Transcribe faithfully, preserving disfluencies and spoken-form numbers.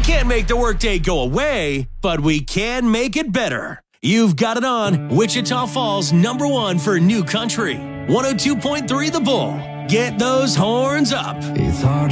can't make the workday go away, but we can make it better. You've got it on Wichita Falls, number one for New Country. one oh two point three The Bull. Get those horns up. It's hard.